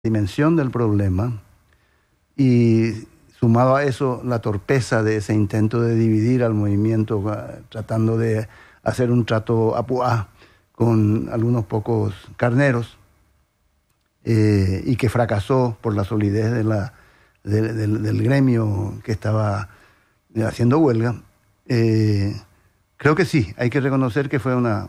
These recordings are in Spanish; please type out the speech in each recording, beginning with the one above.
dimensión del problema y sumado a eso la torpeza de ese intento de dividir al movimiento, tratando de hacer un trato apuá con algunos pocos carneros, y que fracasó por la solidez del gremio que estaba haciendo huelga. Creo que sí, hay que reconocer que fue una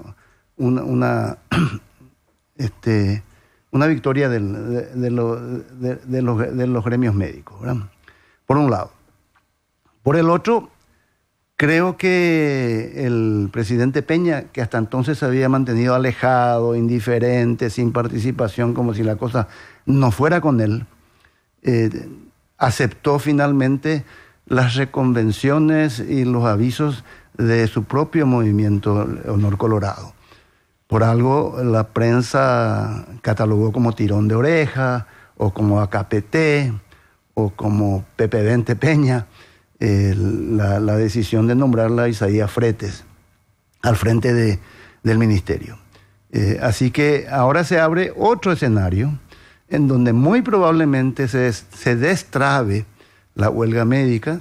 victoria de los gremios médicos, ¿verdad? Por un lado. Por el otro, creo que el presidente Peña, que hasta entonces se había mantenido alejado, indiferente, sin participación, como si la cosa no fuera con él, aceptó finalmente las reconvenciones y los avisos de su propio movimiento Honor Colorado. Por algo la prensa catalogó como tirón de oreja, o como AKPT, o como Pepe Vente Peña, la decisión de nombrarla a Isaías Fretes al frente del ministerio. Así que ahora se abre otro escenario en donde muy probablemente se destrabe la huelga médica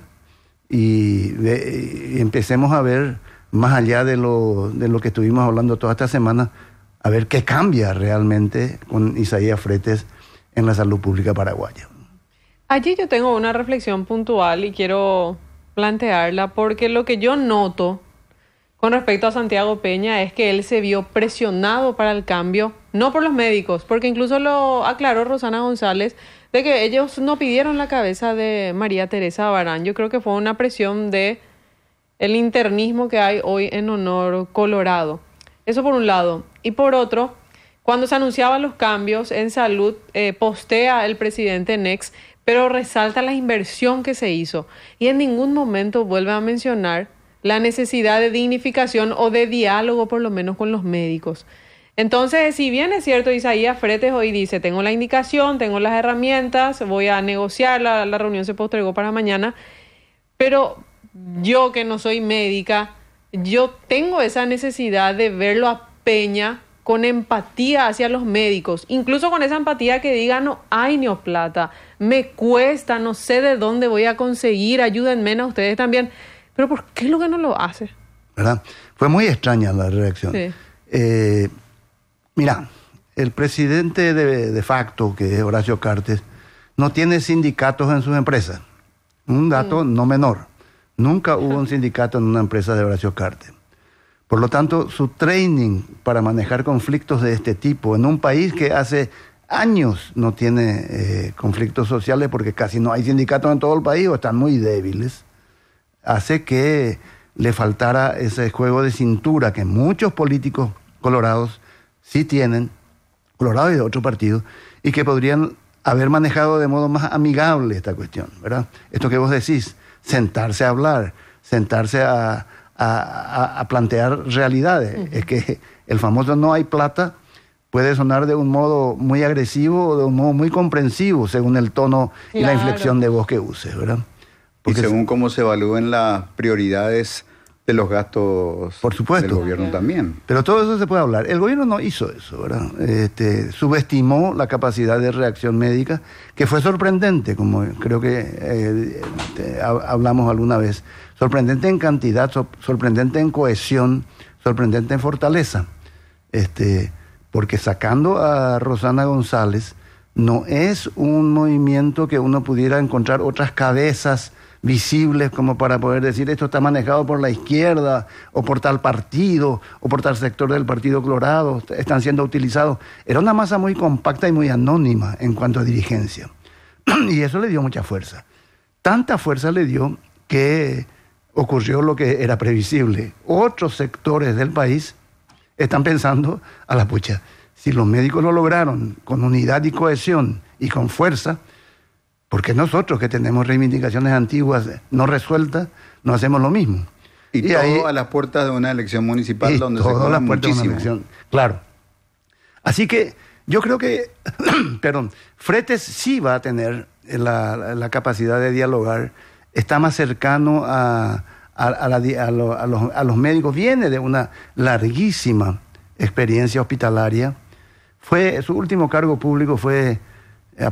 y empecemos a ver, más allá de lo que estuvimos hablando toda esta semana, a ver qué cambia realmente con Isaías Fretes en la salud pública paraguaya. Allí yo tengo una reflexión puntual y quiero plantearla, porque lo que yo noto con respecto a Santiago Peña es que él se vio presionado para el cambio, no por los médicos, porque incluso lo aclaró Rosana González, de que ellos no pidieron la cabeza de María Teresa Barán. Yo creo que fue una presión de el internismo que hay hoy en Honor Colorado. Eso por un lado. Y por otro, cuando se anunciaban los cambios en salud, postea el presidente Nex, pero resalta la inversión que se hizo y en ningún momento vuelve a mencionar la necesidad de dignificación o de diálogo, por lo menos con los médicos. Entonces, si bien es cierto, Isaías Fretes hoy dice, tengo la indicación, tengo las herramientas, voy a negociar, la reunión se postergó para mañana, pero yo que no soy médica, yo tengo esa necesidad de verlo a Peña con empatía hacia los médicos, incluso con esa empatía que diga, no hay neoplata, me cuesta, no sé de dónde voy a conseguir, ayúdenme a ustedes también. Pero ¿por qué es lo que no lo hace? ¿Verdad? Fue muy extraña la reacción. Sí. Mira, el presidente de facto, que es Horacio Cartes, no tiene sindicatos en sus empresas. Un dato no menor. Nunca hubo un sindicato en una empresa de Horacio Cartes. Por lo tanto, su training para manejar conflictos de este tipo en un país que hace años no tiene conflictos sociales porque casi no hay sindicatos en todo el país o están muy débiles, hace que le faltara ese juego de cintura que muchos políticos colorados sí tienen, colorados y de otros partidos, y que podrían haber manejado de modo más amigable esta cuestión, ¿verdad? Esto que vos decís, sentarse a hablar, sentarse a plantear realidades. Uh-huh. Es que el famoso no hay plata puede sonar de un modo muy agresivo o de un modo muy comprensivo según el tono y la inflexión de voz que uses, ¿verdad? Porque y según cómo se evalúen las prioridades de los gastos, por supuesto, del gobierno también. Pero todo eso se puede hablar. El gobierno no hizo eso, ¿verdad? Subestimó la capacidad de reacción médica, que fue sorprendente, como creo que hablamos alguna vez. Sorprendente en cantidad, sorprendente en cohesión, sorprendente en fortaleza. Porque sacando a Rosana González, no es un movimiento que uno pudiera encontrar otras cabezas visibles como para poder decir esto está manejado por la izquierda o por tal partido o por tal sector del Partido Colorado, están siendo utilizados. Era una masa muy compacta y muy anónima en cuanto a dirigencia. Y eso le dio mucha fuerza. Tanta fuerza le dio que ocurrió lo que era previsible. Otros sectores del país están pensando, a la pucha, si los médicos lo lograron con unidad y cohesión y con fuerza, ¿por qué nosotros que tenemos reivindicaciones antiguas no resueltas no hacemos lo mismo? Y todo ahí, a las puertas de una elección municipal donde se cobra muchísimo. Claro. Así que yo creo que, Fretes sí va a tener la capacidad de dialogar, está más cercano a los médicos, viene de una larguísima experiencia hospitalaria. Su último cargo público fue